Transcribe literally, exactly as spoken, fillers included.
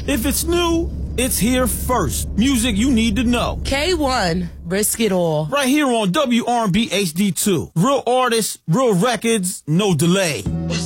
If it's new, it's here first. Music you need to know. K one, risk it all. Right here on W R and B H D two. Real artists, real records, no delay.